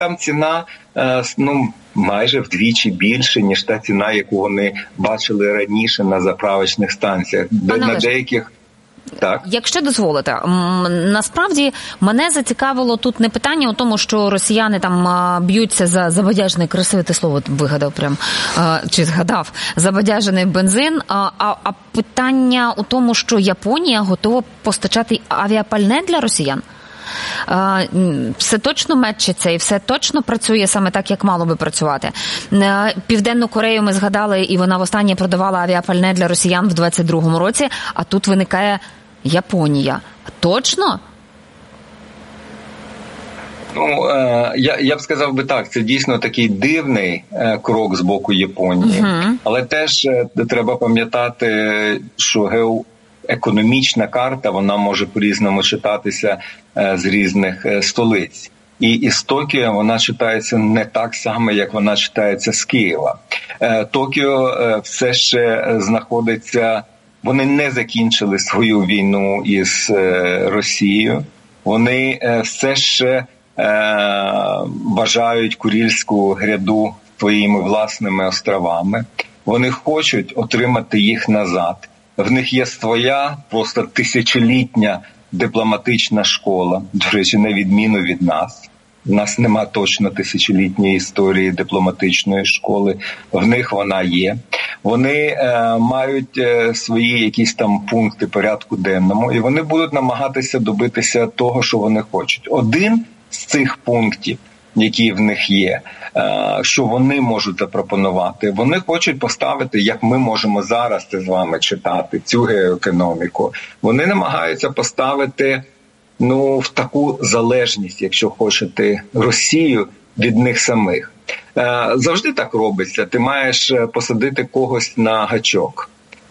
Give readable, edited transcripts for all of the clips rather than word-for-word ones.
там ціна, майже вдвічі більше, ніж та ціна, яку вони бачили раніше на заправочних станціях. На деяких... Так. Якщо дозволите, насправді мене зацікавило тут не питання у тому, що росіяни там б'ються за забадяжений, красиве те слово вигадав прям, чи згадав, забадяжений бензин, а питання у тому, що Японія готова постачати авіапальне для росіян. Все точно метчиться і все точно працює саме так, як мало би працювати. Південну Корею ми згадали, і вона востаннє продавала авіапальне для росіян в 22-му році, а тут виникає Японія. Точно? Я б сказав би так, це дійсно такий дивний крок з боку Японії. Але теж треба пам'ятати, що економічна карта, вона може по-різному читатися з різних столиць. І із Токіо вона читається не так само, як вона читається з Києва. Токіо все ще знаходиться, вони не закінчили свою війну із Росією. Вони все ще вважають Курильську гряду своїми власними островами. Вони хочуть отримати їх назад. В них є своя, просто тисячолітня дипломатична школа, до речі, на відміну від нас. У нас нема точно тисячолітньої історії дипломатичної школи, в них вона є. Вони мають свої якісь там пункти порядку денному, і вони будуть намагатися добитися того, що вони хочуть. Один з цих пунктів, які в них є, що вони можуть запропонувати. Вони хочуть поставити, як ми можемо зараз це з вами читати, цю геоекономіку. Вони намагаються поставити в таку залежність, якщо хочете, Росію від них самих. Завжди так робиться. Ти маєш посадити когось на гачок.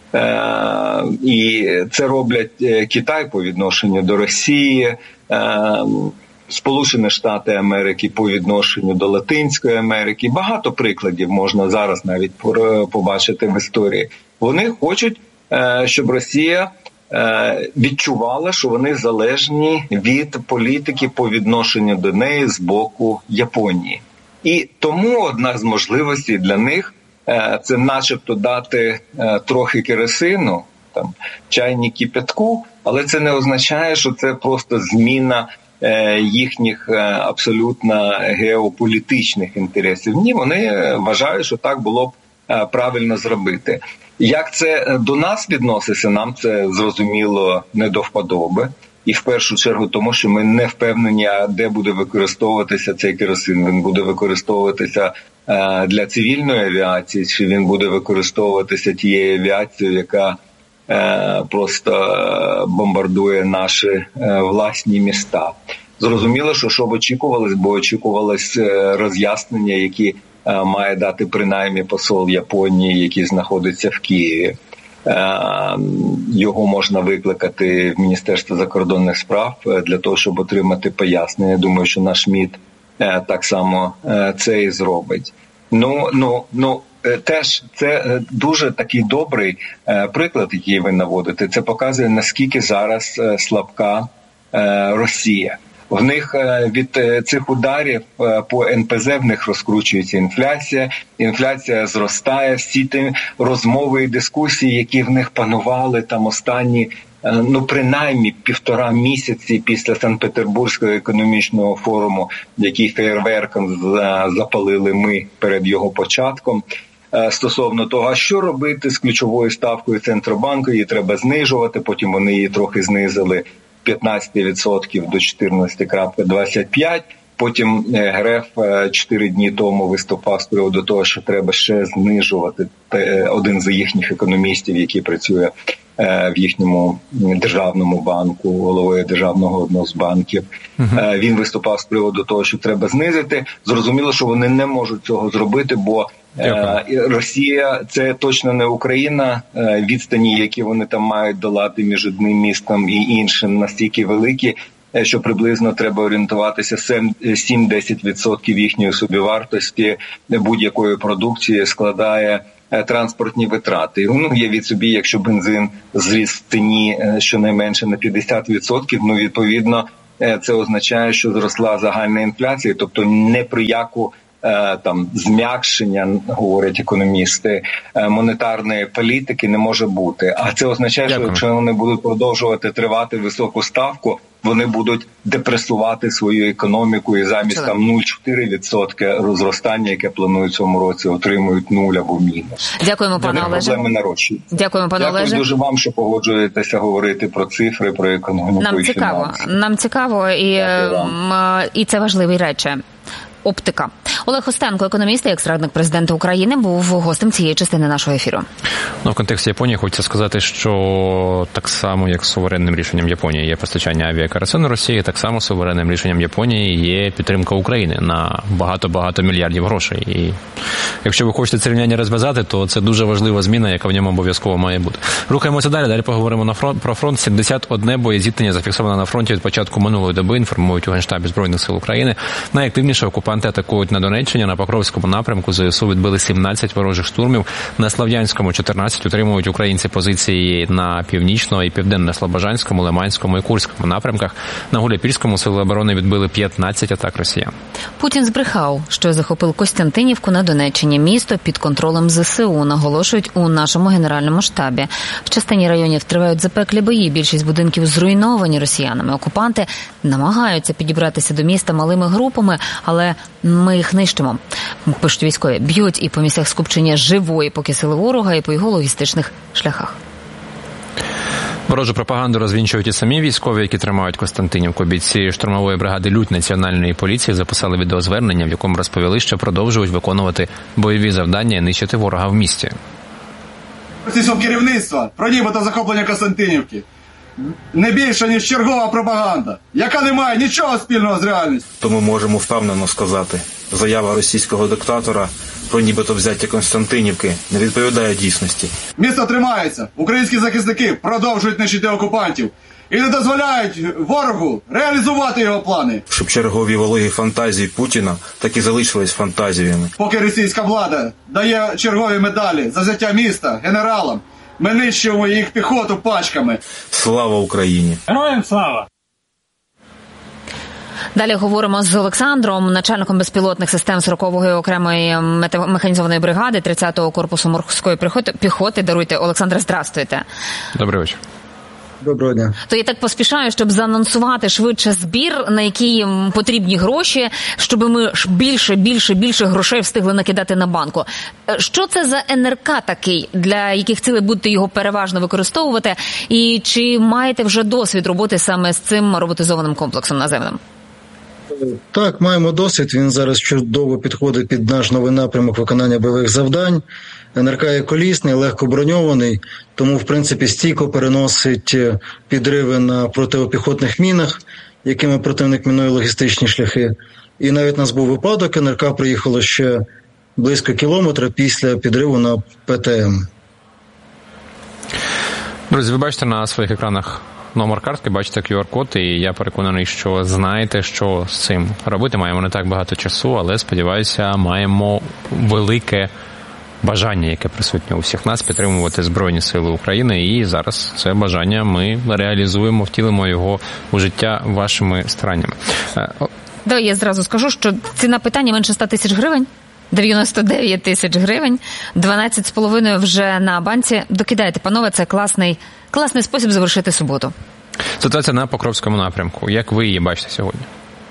І це роблять Китай по відношенню до Росії, Сполучені Штати Америки по відношенню до Латинської Америки. Багато прикладів можна зараз навіть побачити в історії. Вони хочуть, щоб Росія відчувала, що вони залежні від політики по відношенню до неї з боку Японії. І тому одна з можливостей для них – це начебто дати трохи керосину, чайник кипятку, але це не означає, що це просто зміна їхніх абсолютно геополітичних інтересів. Ні, вони вважають, що так було б правильно зробити. Як це до нас відноситься, нам це зрозуміло не до вподоби. І в першу чергу тому, що ми не впевнені, де буде використовуватися цей керосин. Він буде використовуватися для цивільної авіації, чи він буде використовуватися тією авіацією, яка просто бомбардує наші власні міста. Зрозуміло, що б очікувалось, бо очікувалось роз'яснення, які має дати принаймні посол Японії, який знаходиться в Києві. Його можна викликати в Міністерство закордонних справ для того, щоб отримати пояснення. Думаю, що наш МІД так само це і зробить. Теж це дуже такий добрий приклад, який ви наводите. Це показує, наскільки зараз слабка Росія. В них від цих ударів по НПЗ в них розкручується інфляція зростає, всі ті розмови і дискусії, які в них панували там останні, принаймні 1,5 місяці після Санкт-Петербурзького економічного форуму, який феєрверком запалили ми перед його початком, стосовно того, а що робити з ключовою ставкою Центробанку, її треба знижувати, потім вони її трохи знизили 15% до 14,25%. Потім ГРЕФ 4 дні тому виступав з приводу того, що треба ще знижувати. Один з їхніх економістів, який працює в їхньому державному банку, головою державного одного з банків, він виступав з приводу того, що треба знизити. Зрозуміло, що вони не можуть цього зробити, бо Росія – це точно не Україна. Відстані, які вони там мають долати між одним містом і іншим, настільки великі, що приблизно треба орієнтуватися 7-10% їхньої собівартості будь-якої продукції складає транспортні витрати. Уявіть собі, якщо бензин зріс в ціні щонайменше на 50%, відповідно, це означає, що зросла загальна інфляція, тобто не про яку там зм'якшення, говорять економісти, монетарної політики не може бути. А це означає, що якщо вони будуть продовжувати тривати високу ставку, вони будуть депресувати свою економіку і замість там 0,4% розростання, яке планують в цьому році, отримують 0 або мінус. Дякуємо, пане Олеже. Проблеми нарощуються. Дякуємо, пане Олеже. Дякую дуже вам, що погоджуєтеся говорити про цифри, про економіку і фінанси. Нам цікаво, і це важливі речі. Оптика. Олег Устенко, економіст і екс-радник президента України, був гостем цієї частини нашого ефіру. В контексті Японії хочеться сказати, що так само, як суверенним рішенням Японії є постачання авіакеросину Росії, так само суверенним рішенням Японії є підтримка України на багато-багато мільярдів грошей. І якщо ви хочете це рівняння розв'язати, то це дуже важлива зміна, яка в ньому обов'язково має бути. Рухаємося далі. Далі поговоримо про фронт. 71 боєзіткнення зафіксовано на фронті від початку минулої доби, інформують у Генштабі Збройних сил України. Найактивніше окупанти атакують на Донеччині. На Покровському напрямку ЗСУ відбили 17 ворожих штурмів. На Слов'янському 14 утримують українці позиції на північно- і південно-слобожанському, Лиманському і Курському напрямках. На Гуляйпільському сили оборони відбили 15 атак росіян. Путін збрехав, що захопив Костянтинівку на Донеччині. Місто під контролем ЗСУ, наголошують у нашому генеральному штабі. В частині районів тривають запеклі бої. Більшість будинків зруйновані росіянами. Окупанти намагаються підібратися до міста малими групами, але ми їх нищимо. Пишуть військові. Б'ють і по місцях скупчення живої поки сили ворога, і по його логістичних шляхах. Ворожу пропаганду розвінчують і самі військові, які тримають Костянтинівку. Бійці штурмової бригади «Лють» Національної поліції записали відеозвернення, в якому розповіли, що продовжують виконувати бойові завдання і нищити ворога в місті. Російського керівництва про нібито захоплення Костянтинівки не більше, ніж чергова пропаганда, яка не має нічого спільного з реальністю. Тому можемо впевнено сказати, заява російського диктатора про нібито взяття Костянтинівки не відповідає дійсності. Місто тримається, українські захисники продовжують нищити окупантів і не дозволяють ворогу реалізувати його плани. Щоб чергові вологі фантазії Путіна так і залишились фантазіями. Поки російська влада дає чергові медалі за взяття міста генералам, ми нищимо їх піхоту пачками. Слава Україні! Героям слава! Далі говоримо з Олександром, начальником безпілотних систем 40-ї окремої механізованої бригади 30-го корпусу морської піхоти. Даруйте, Олександре, здрастуйте. Добрий вечір. Доброго дня. То я так поспішаю, щоб заанонсувати швидше збір, на які потрібні гроші, щоб ми більше грошей встигли накидати на банку. Що це за НРК такий, для яких цілей будете його переважно використовувати? І чи маєте вже досвід роботи саме з цим роботизованим комплексом наземним? Так, маємо досвід. Він зараз чудово підходить під наш новий напрямок виконання бойових завдань. НРК є колісний, легко броньований, тому, в принципі, стійко переносить підриви на протипіхотних мінах, якими противник мінує логістичні шляхи. І навіть у нас був випадок, НРК приїхало ще близько кілометра після підриву на ПТМ. Друзі, ви бачите на своїх екранах номер картки, бачите QR-код, і я переконаний, що знаєте, що з цим робити. Маємо не так багато часу, але, сподіваюся, маємо велике бажання, яке присутнє у всіх нас, підтримувати Збройні Сили України. І зараз це бажання ми реалізуємо, втілимо його у життя вашими стараннями. Да, я зразу скажу, що ціна питання менше 100 тисяч гривень. 99 тисяч гривень, 12,5 вже на банці. Докидайте, панове, це класний спосіб завершити суботу. Ситуація на Покровському напрямку. Як ви її бачите сьогодні?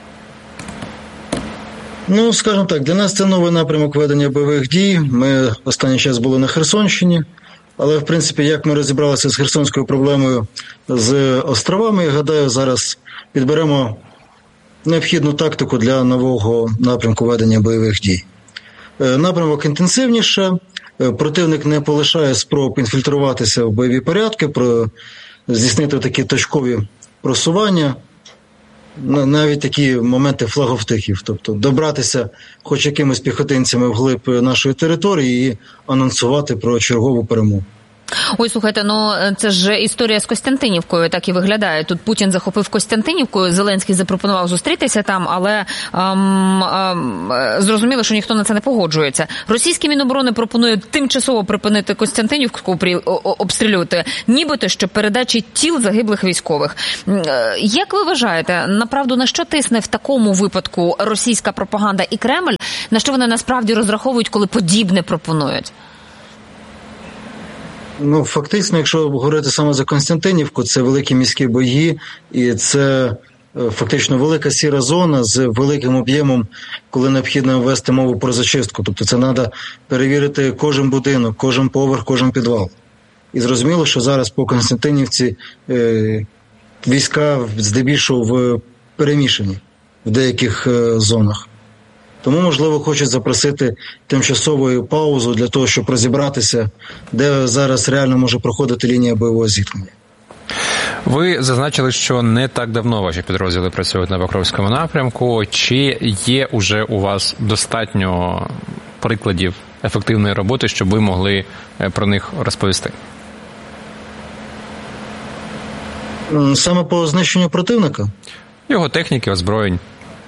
Ну, скажімо так, для нас це новий напрямок ведення бойових дій. Ми останній час були на Херсонщині, але, в принципі, як ми розібралися з херсонською проблемою з островами, я гадаю, зараз підберемо необхідну тактику для нового напрямку ведення бойових дій. Напрямок інтенсивніше, противник не полишає спроб інфільтруватися в бойові порядки, здійснити такі точкові просування, навіть такі моменти флаговтиків, тобто добратися хоч якимись піхотинцями вглиб нашої території і анонсувати про чергову перемогу. Ой, слухайте, це ж історія з Костянтинівкою так і виглядає. Тут Путін захопив Костянтинівку, Зеленський запропонував зустрітися там, але зрозуміло, що ніхто на це не погоджується. Російський Міноборони пропонує тимчасово припинити Костянтинівку обстрілювати, нібито що передачі тіл загиблих військових. Як ви вважаєте, направду на що тисне в такому випадку російська пропаганда і Кремль? На що вони насправді розраховують, коли подібне пропонують? Фактично, якщо говорити саме за Костянтинівку, це великі міські бої, і це фактично велика сіра зона з великим об'ємом, коли необхідно ввести мову про зачистку. Тобто це треба перевірити кожен будинок, кожен поверх, кожен підвал. І зрозуміло, що зараз по Костянтинівці війська здебільшого перемішані в деяких зонах. Тому, можливо, хочуть запросити тимчасову паузу для того, щоб розібратися, де зараз реально може проходити лінія бойового зіткнення. Ви зазначили, що не так давно ваші підрозділи працюють на Покровському напрямку. Чи є уже у вас достатньо прикладів ефективної роботи, щоб ви могли про них розповісти? Саме по знищенню противника? Його техніки, озброєнь.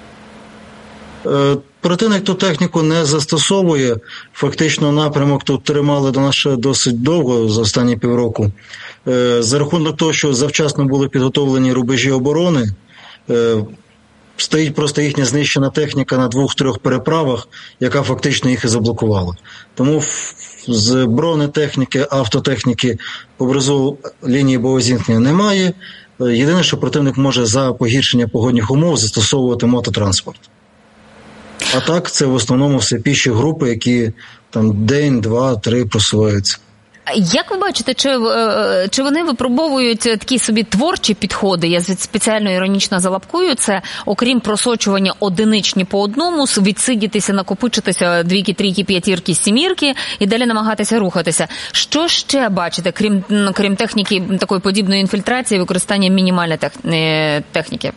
Противник ту техніку не застосовує. Фактично напрямок тут тримали до нас ще досить довго, за останні півроку. За рахунок того, що завчасно були підготовлені рубежі оборони, стоїть просто їхня знищена техніка на 2-3 переправах, яка фактично їх і заблокувала. Тому з бронетехніки, автотехніки поблизу лінії бойового зіткнення немає. Єдине, що противник може за погіршення погодних умов застосовувати мототранспорт. А так, це в основному все піші групи, які там день, 2, 3 просуваються. Як ви бачите, чи вони випробовують такі собі творчі підходи? Я спеціально іронічно залапкую це, окрім просочування одиничні по одному, відсидітися, накопичитися 2, 3, 5, 7 і далі намагатися рухатися. Що ще бачите, крім техніки такої подібної інфільтрації, використання мінімальної техніки?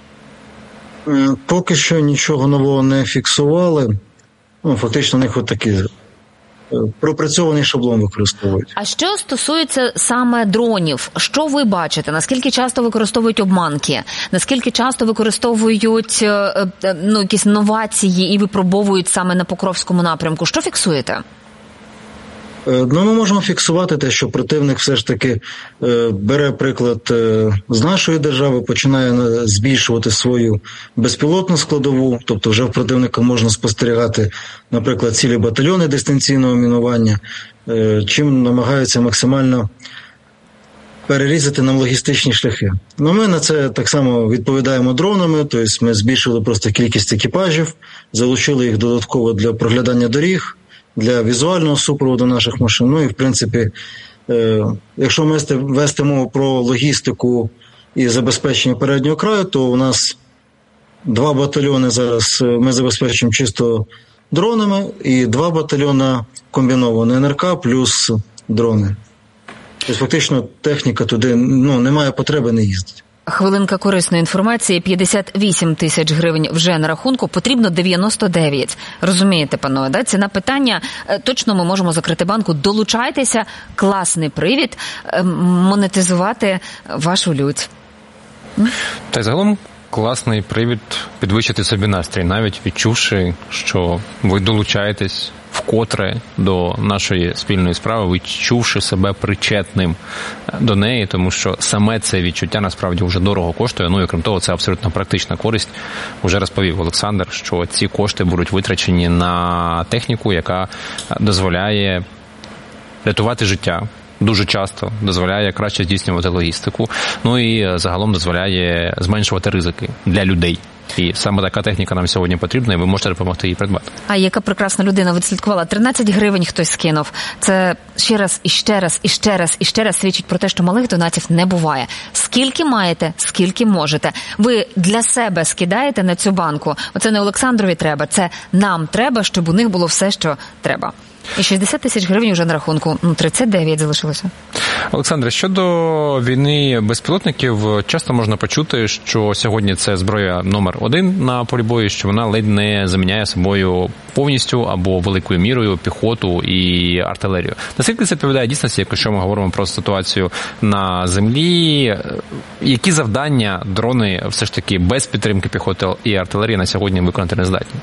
Поки що нічого нового не фіксували. Фактично, у них такий пропрацьований шаблон використовують. А що стосується саме дронів, що ви бачите? Наскільки часто використовують обманки? Наскільки часто використовують якісь новації і випробовують саме на Покровському напрямку? Що фіксуєте? Ми можемо фіксувати те, що противник все ж таки бере приклад з нашої держави, починає збільшувати свою безпілотну складову, тобто вже в противника можна спостерігати, наприклад, цілі батальйони дистанційного мінування, чим намагаються максимально перерізати нам логістичні шляхи. Ми на це так само відповідаємо дронами, тобто ми збільшили просто кількість екіпажів, залучили їх додатково для проглядання доріг, для візуального супроводу наших машин. І, в принципі, якщо вести мову про логістику і забезпечення переднього краю, то у нас 2 батальйони зараз ми забезпечуємо чисто дронами, і 2 батальйони комбіновано НРК плюс дрони. Тобто, фактично, техніка туди немає потреби, не їздить. Хвилинка корисної інформації. 58 тисяч гривень вже на рахунку, потрібно 99. Розумієте, панове, да? Ціна питання, точно ми можемо закрити банку. Долучайтеся, класний привід монетизувати вашу лють. Та й загалом класний привід підвищити собі настрій, навіть відчувши, що ви долучаєтесь вкотре до нашої спільної справи, відчувши себе причетним до неї, тому що саме це відчуття насправді вже дорого коштує. І крім того, це абсолютно практична користь. Уже розповів Олександр, що ці кошти будуть витрачені на техніку, яка дозволяє рятувати життя. Дуже часто дозволяє краще здійснювати логістику, і загалом дозволяє зменшувати ризики для людей. І саме така техніка нам сьогодні потрібна, і ви можете допомогти її придбати. А яка прекрасна людина відслідкувала. 13 гривень хтось скинув. Це ще раз, і ще раз, і ще раз, і ще раз свідчить про те, що малих донатів не буває. Скільки маєте, скільки можете. Ви для себе скидаєте на цю банку. Оце не Олександрові треба, це нам треба, щоб у них було все, що треба. І 60 тисяч гривень вже на рахунку. 39 залишилося. Олександре, щодо війни безпілотників, часто можна почути, що сьогодні це зброя номер 1 на полі бою, що вона ледь не заміняє собою повністю або великою мірою піхоту і артилерію. Наскільки це відповідає дійсності, якщо ми говоримо про ситуацію на землі? Які завдання дрони все ж таки без підтримки піхоти і артилерії на сьогодні виконати не здатні?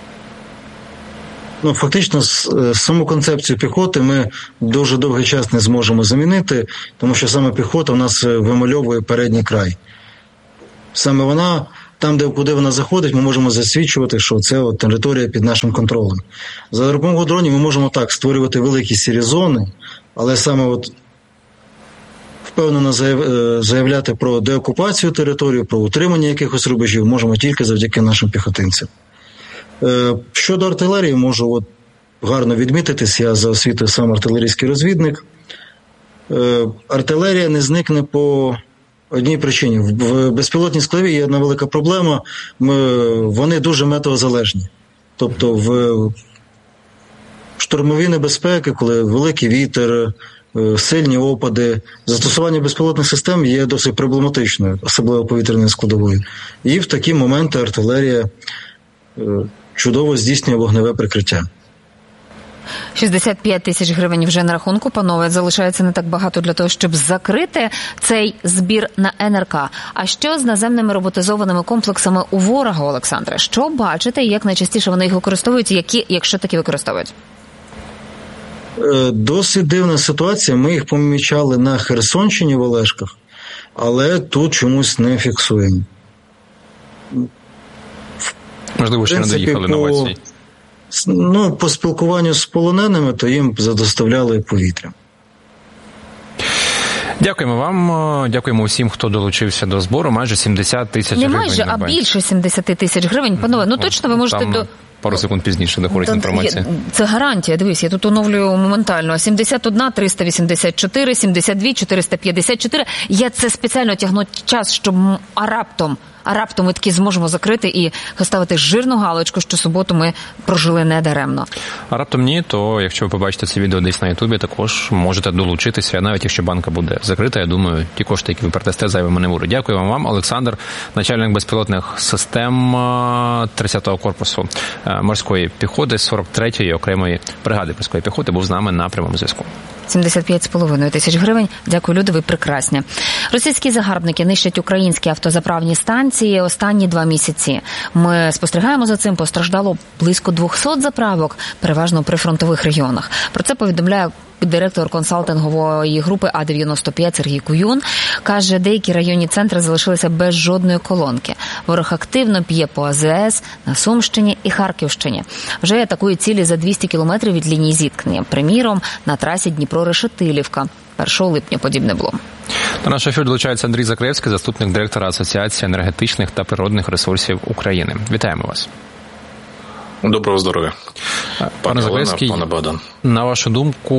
Фактично, саму концепцію піхоти ми дуже довгий час не зможемо замінити, тому що саме піхота в нас вимальовує передній край. Саме вона, там, куди вона заходить, ми можемо засвідчувати, що це територія під нашим контролем. За допомогою дронів ми можемо так створювати великі сірі зони, але саме впевнено заявляти про деокупацію території, про утримання якихось рубежів можемо тільки завдяки нашим піхотинцям. Щодо артилерії, можу гарно відмітитись, я за освітою сам артилерійський розвідник. Артилерія не зникне по одній причині. В безпілотній складовій є одна велика проблема, вони дуже метеозалежні. Тобто в штурмові небезпеки, коли великий вітер, сильні опади, застосування безпілотних систем є досить проблематичною, особливо повітряною складовою. І в такі моменти артилерія чудово здійснює вогневе прикриття. 65 тисяч гривень вже на рахунку, панове. Залишається не так багато для того, щоб закрити цей збір на НРК. А що з наземними роботизованими комплексами у ворога, Олександре? Що бачите і як найчастіше вони їх використовують, якщо такі використовують? Досить дивна ситуація. Ми їх помічали на Херсонщині в Олешках, але тут чомусь не фіксуємо. Можливо, ще не доїхали новації. По спілкуванню з полоненими, то їм задоставляли повітря. Дякуємо вам, дякуємо усім, хто долучився до збору. Майже 70 тисяч гривень. Не майже, а більше 70 тисяч гривень. Панове, точно ви можете... Пару секунд пізніше доходить інформація. Це гарантія, дивись, я тут оновлюю моментально. 71 384, 72 454. Я це спеціально тягну час, щоб раптом ми таки зможемо закрити і поставити жирну галочку, що суботу ми прожили недаремно. А раптом ні, то якщо ви побачите це відео десь на Ютубі, також можете долучитися. Навіть якщо банка буде закрита, я думаю, ті кошти, які ви передасте, зайвими не будуть. Дякую вам, Олександр, начальник безпілотних систем 30-го корпусу морської піхоти, 43-ї окремої бригади морської піхоти, був з нами на прямому зв'язку. 75,5 тисяч гривень. Дякую, люди, ви прекрасні. Російські загарбники нищать українські автозаправні станції останні 2 місяці. Ми спостерігаємо за цим. Постраждало близько 200 заправок, переважно в прифронтових регіонах. Про це повідомляє директор консалтингової групи А-95 Сергій Куюн. Каже, деякі районні центри залишилися без жодної колонки. Ворог активно п'є по АЗС на Сумщині і Харківщині. Вже атакує цілі за 200 кілометрів від лінії зіткнення. Приміром, на трасі Дніпро-Решетилівка. 1 липня подібне було. До нашого ефіру долучається Андрій Закревський, заступник директора Асоціації енергетичних та природних ресурсів України. Вітаємо вас. Доброго здоров'я. Пане Закревський, пане Богдан. На вашу думку,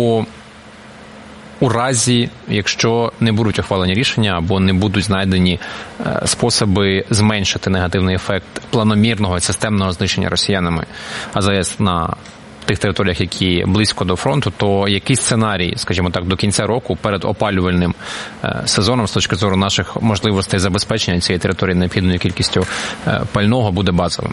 у разі, якщо не будуть ухвалені рішення або не будуть знайдені способи зменшити негативний ефект планомірного і системного знищення росіянами АЗС на тих територіях, які близько до фронту, то який сценарій, скажімо так, до кінця року перед опалювальним сезоном з точки зору наших можливостей забезпечення цієї території необхідною кількістю пального буде базовим?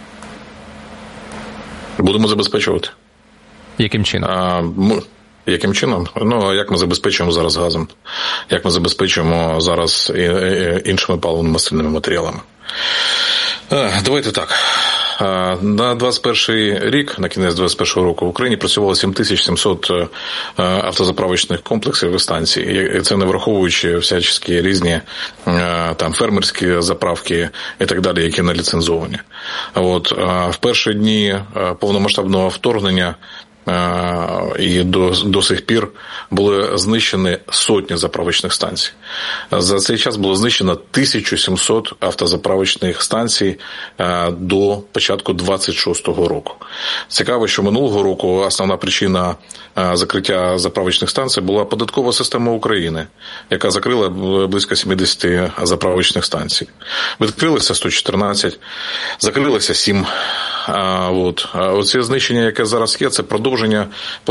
Будемо забезпечувати. Яким чином? Яким чином? Як ми забезпечуємо зараз газом? Як ми забезпечуємо зараз іншими паливно-мастильними матеріалами? Давайте так. На 21 рік, на кінець 21 року в Україні працювало 7700 автозаправочних комплексів і станцій. І це не враховуючи всячески різні фермерські заправки і так далі, які не ліцензовані. В перші дні повномасштабного вторгнення і до сих пір були знищені сотні заправочних станцій. За цей час було знищено 1700 автозаправочних станцій до початку 26-го року. Цікаво, що минулого року основна причина закриття заправочних станцій була податкова система України, яка закрила близько 70 заправочних станцій. Відкрилося 114, закрилося 7. Оце знищення, яке зараз є, це продовження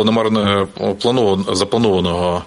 запланованих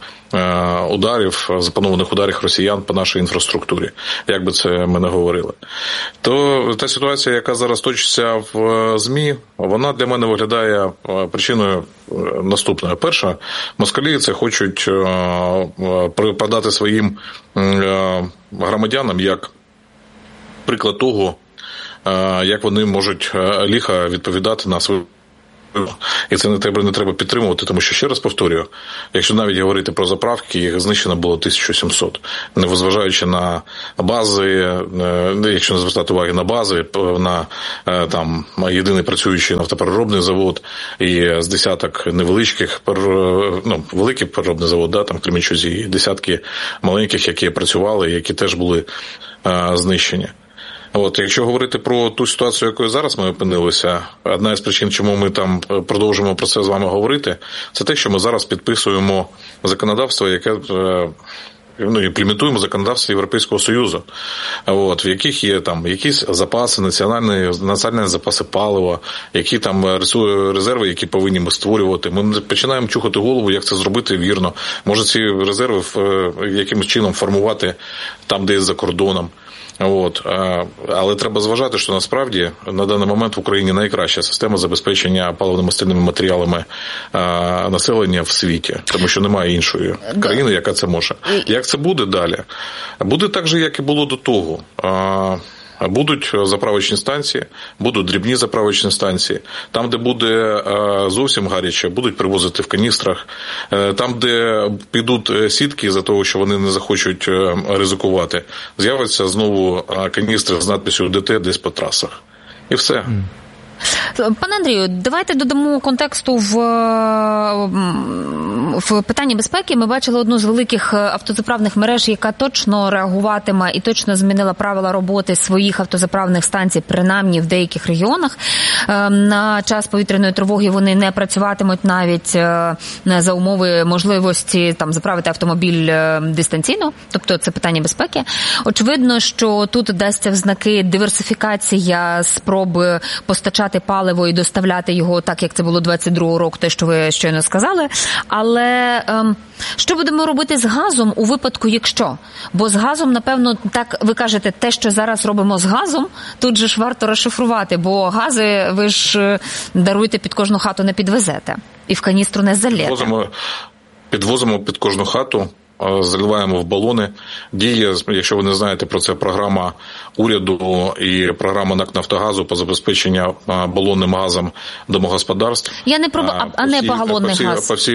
ударів росіян по нашій інфраструктурі, як би це ми не говорили. То та ситуація, яка зараз точиться в ЗМІ, вона для мене виглядає причиною наступною. Перша, москалі це хочуть продати своїм громадянам як приклад того, як вони можуть лихо відповідати на свою. І це не треба підтримувати, тому що, ще раз повторюю, якщо навіть говорити про заправки, їх знищено було 1700. Незважаючи на бази, якщо не звертати уваги на бази, на там єдиний працюючий нафтопереробний завод і з десяток невеличких, великий переробний завод, там в Кременчузі, і десятки маленьких, які працювали, які теж були знищені. Якщо говорити про ту ситуацію, якою зараз ми опинилися, одна із причин, чому ми там продовжуємо про це з вами говорити, це те, що ми зараз підписуємо законодавство, яке імплементуємо законодавство Європейського Союзу, в яких є там якісь запаси, національні запаси палива, які там резерви, які повинні ми створювати. Ми починаємо чухати голову, як це зробити вірно. Може ці резерви якимось чином формувати там, де є за кордоном. Але треба зважати, що насправді на даний момент в Україні найкраща система забезпечення паливно-мастильними матеріалами населення в світі, тому що немає іншої країни, яка це може. Як це буде далі? Буде так же, як і було до того. Будуть заправочні станції, будуть дрібні заправочні станції. Там, де буде зовсім гаряче, будуть привозити в каністрах. Там, де підуть сітки за того, що вони не захочуть ризикувати, з'являться знову каністри з надписю ДТ десь по трасах. І все. Пане Андрію, давайте додамо контексту в питанні безпеки. Ми бачили одну з великих автозаправних мереж, яка точно реагуватиме і точно змінила правила роботи своїх автозаправних станцій, принаймні в деяких регіонах. На час повітряної тривоги вони не працюватимуть навіть за умови можливості там заправити автомобіль дистанційно, тобто це питання безпеки. Очевидно, що тут дасться в знаки диверсифікація спроби постачати паливо і доставляти його так, як це було 22-го року, те, що ви щойно сказали. Але що будемо робити з газом у випадку, якщо? Бо з газом, напевно, так ви кажете, те, що зараз робимо з газом, тут же ж варто розшифрувати, бо гази ви ж даруйте під кожну хату не підвезете і в каністру не залєте. Підвозимо під кожну хату, заливаємо в балони. Діє, якщо ви не знаєте про це, програма уряду і програма НАК «Нафтогазу» по забезпеченню балонним газом домогосподарств. Я не про не балонний газ.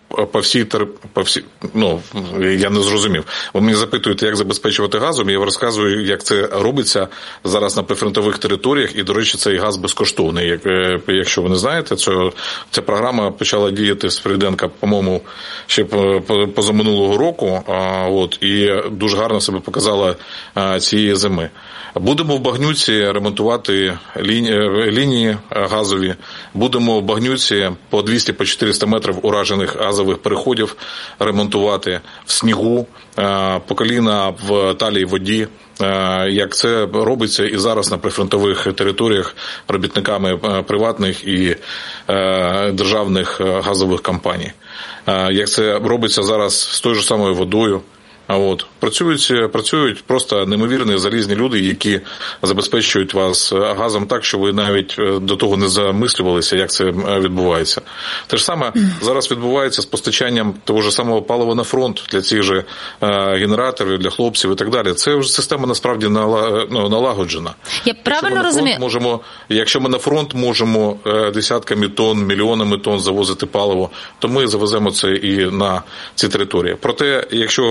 Я не зрозумів. Ви мені запитуєте, як забезпечувати газом, я розказую, як це робиться зараз на прифронтових територіях, і, до речі, цей газ безкоштовний. Якщо ви не знаєте, ця програма почала діяти з Фріденка, по-моєму, ще позаминулого року, і дуже гарно себе показала цієї зими. Будемо в Багнюці ремонтувати лінії газові, будемо в Багнюці по 200-400 метрів уражених газових переходів ремонтувати в снігу, по коліна в талій воді, як це робиться і зараз на прифронтових територіях робітниками приватних і державних газових компаній. Як це робиться зараз з тою ж самою водою. Працюють просто неймовірні залізні люди, які забезпечують вас газом так, що ви навіть до того не замислювалися, як це відбувається. Те ж саме зараз відбувається з постачанням того ж самого палива на фронт для цих же генераторів, для хлопців і так далі. Це вже система насправді налагоджена. Я правильно розумію? Якщо ми на фронт можемо десятками тонн, мільйонами тонн завозити паливо, то ми завеземо це і на ці території. Проте, якщо говорити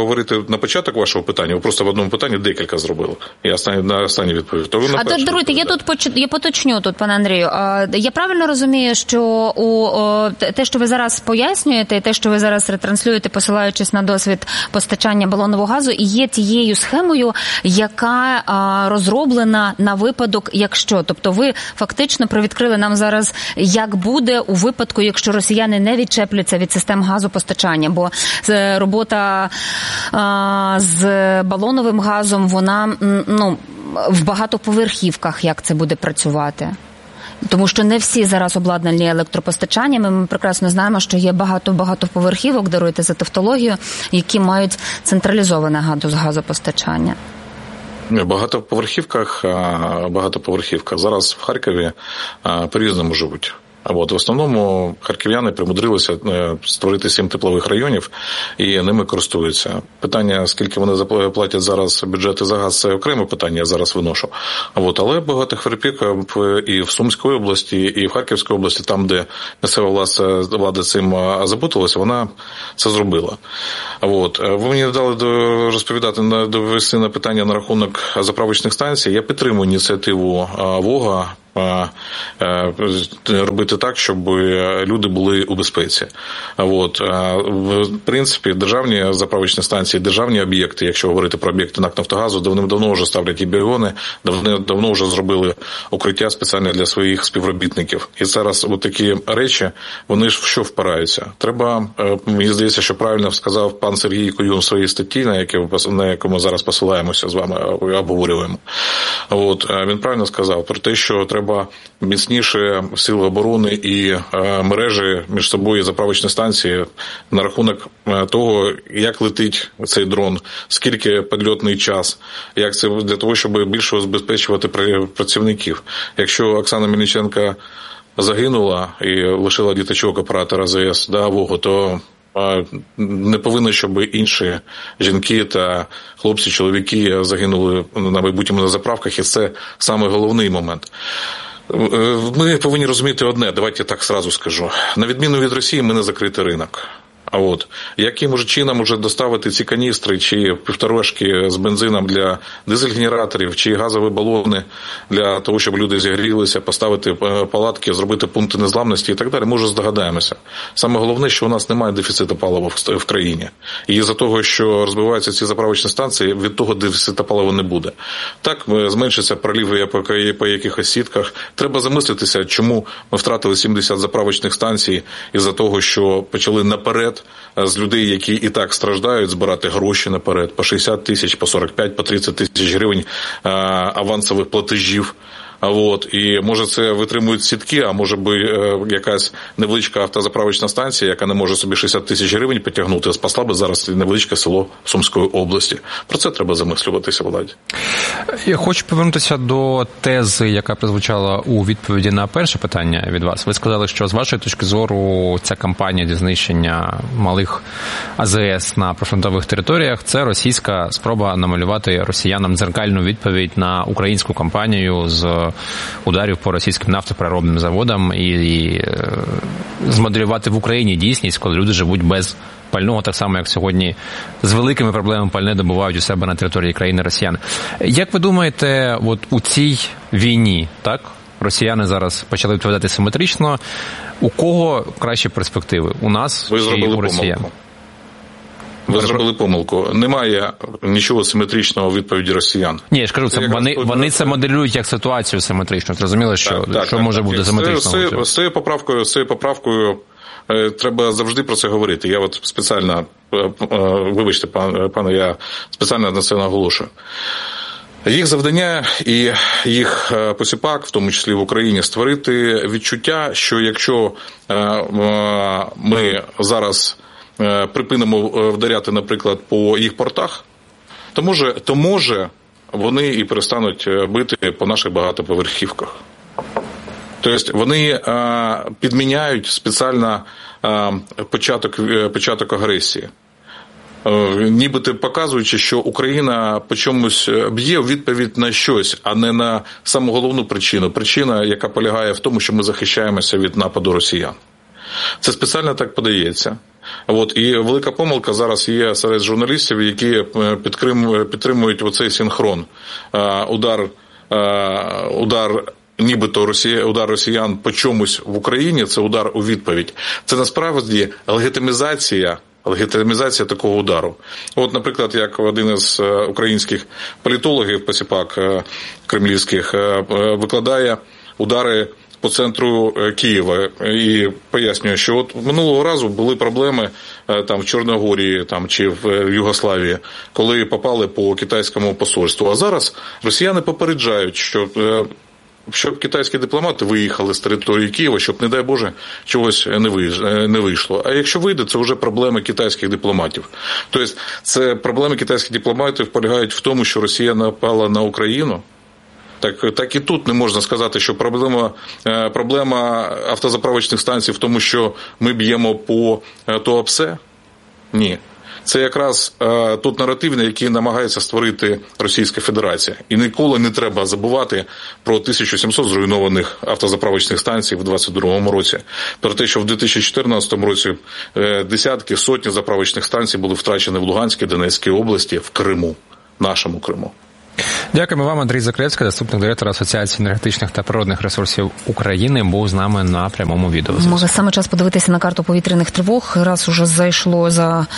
на початок вашого питання, ви просто в одному питанні декілька зробили. Я на останнє відповів. То ви на перше даруйте, я поточню тут, пане Андрію. Я правильно розумію, що те, що ви зараз пояснюєте, і те, що ви зараз ретранслюєте, посилаючись на досвід постачання балонового газу, і є тією схемою, яка розроблена на випадок, якщо. Тобто ви фактично привідкрили нам зараз, як буде у випадку, якщо росіяни не відчепляться від систем газопостачання, бо робота з балоновим газом, вона в багатоповерхівках, як це буде працювати. Тому що не всі зараз обладнані електропостачанням. Ми прекрасно знаємо, що є багато багатоповерхівок, даруйте за тавтологію, які мають централізоване газопостачання. В багатоповерхівках зараз в Харкові по-різному живуть. В основному харків'яни примудрилися створити 7 теплових районів і ними користуються. Питання, скільки вони платять зараз бюджети за газ, це окреме питання, я зараз виношу. Але багато харків'ян і в Сумській області, і в Харківській області, там, де місцева влада цим заботилася, вона це зробила. Ви мені дали розповідати, довести на питання на рахунок заправочних станцій. Я підтримую ініціативу ВОГа робити так, щоб люди були у безпеці. В принципі, державні заправочні станції, державні об'єкти, якщо говорити про об'єкти НАК «Нафтогазу», давно вже ставлять і біогони, давно вже зробили укриття спеціальне для своїх співробітників. І зараз такі речі, вони ж в що впираються? Треба, мені здається, що правильно сказав пан Сергій Куюн в своїй статті, на яку ми зараз посилаємося з вами, обговорюємо. Він правильно сказав про те, що треба міцніше сили оборони і мережі між собою, заправочні станції на рахунок того, як летить цей дрон, скільки підльотний час, як це для того, щоб більше забезпечувати працівників. Якщо Оксана Мельниченко загинула і лишила діточок оператора ЗС, ВОГу, то не повинно, щоб інші жінки та хлопці, чоловіки загинули на майбутньому на заправках, і це саме головний момент. Ми повинні розуміти одне, давайте я так зразу скажу. На відміну від Росії, ми не закритий ринок. Яким чином уже доставити ці каністри чи півторашки з бензином для дизель-генераторів, чи газові балони для того, щоб люди зігрілися, поставити палатки, зробити пункти незламності і так далі, ми вже здогадаємося. Саме головне, що у нас немає дефіциту палива в країні. І із-за того, що розбиваються ці заправочні станції, від того дефіциту палива не буде. Так, зменшиться проливи по якихось сітках. Треба замислитися, чому ми втратили 70 заправочних станцій із-за того, що почали наперед з людей, які і так страждають, збирати гроші наперед, по 60 тисяч, по 45, по 30 тисяч гривень авансових платежів. І може це витримують сітки, а може би якась невеличка автозаправочна станція, яка не може собі 60 тисяч гривень потягнути, спасла би зараз невеличке село Сумської області. Про це треба замислюватися, владі. Я хочу повернутися до тези, яка прозвучала у відповіді на перше питання від вас. Ви сказали, що з вашої точки зору ця кампанія зі знищення малих АЗС на прифронтових територіях – це російська спроба намалювати росіянам дзеркальну відповідь на українську кампанію з ударів по російським нафтопереробним заводам і змоделювати в Україні дійсність, коли люди живуть без пального, так само, як сьогодні з великими проблемами пальне добувають у себе на території країни росіяни. Як ви думаєте, у цій війні, так, росіяни зараз почали відповідати симетрично, у кого кращі перспективи? У нас чи у росіян? Ви зробили помилку. Немає нічого симетричного у відповіді росіян. Ні, я ж кажу, вони це моделюють як ситуацію симетричну. Зрозуміло, що може бути симетрично? З цією поправкою треба завжди про це говорити. Я спеціально, вибачте, пане, я спеціально на це наголошую. Їх завдання і їх посіпак, в тому числі в Україні, створити відчуття, що якщо ми зараз припинимо вдаряти, наприклад, по їх портах, то може вони і перестануть бити по наших багатоповерхівках. Тобто вони підміняють спеціально початок агресії. Нібито показуючи, що Україна по чомусь б'є у відповідь на щось, а не на саму головну причину. Причина, яка полягає в тому, що ми захищаємося від нападу росіян. Це спеціально так подається. І велика помилка зараз є серед журналістів, які підтримують оцей синхрон. Удар нібито удар росіян по чомусь в Україні – це удар у відповідь. Це насправді легітимізація такого удару. Наприклад, як один із українських політологів, посіпак кремлівських, викладає удари по центру Києва і пояснює, що минулого разу були проблеми в Чорногорії чи в Югославії, коли попали по китайському посольству. А зараз росіяни попереджають, щоб китайські дипломати виїхали з території Києва, щоб, не дай Боже, чогось не вийшло. А якщо вийде, це вже проблеми китайських дипломатів. Тобто, це проблеми китайських дипломатів полягають в тому, що Росія напала на Україну. Так і тут не можна сказати, що проблема автозаправочних станцій в тому, що ми б'ємо по Туапсе. Ні. Це якраз тот наратив, який намагається створити Російська Федерація. І ніколи не треба забувати про 1700 зруйнованих автозаправочних станцій в 2022 році. Про те, що в 2014 році десятки, сотні заправочних станцій були втрачені в Луганській, Донецькій області, в Криму, нашому Криму. Дякуємо вам, Андрій Заклевський, заступник директора Асоціації енергетичних та природних ресурсів України, був з нами на прямому відео. Може, саме час подивитися на карту повітряних тривог, раз уже зайшло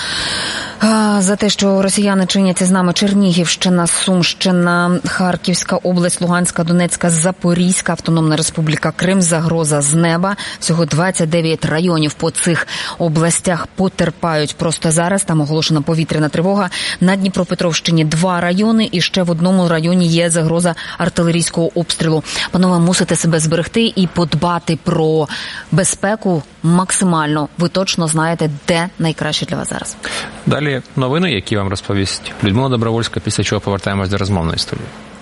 за те, що росіяни чинять із нами Чернігівщина, Сумщина, Харківська область, Луганська, Донецька, Запорізька, Автономна Республіка Крим, загроза з неба. Всього 29 районів по цих областях потерпають просто зараз. Там оголошена повітряна тривога. На Дніпропетровщині 2 райони і ще в одному районі є загроза артилерійського обстрілу. Панове, мусите себе зберегти і подбати про безпеку максимально. Ви точно знаєте, де найкраще для вас зараз. Далі новини, які вам розповість Людмила Добровольська, після чого повертаємось до розмовної студії.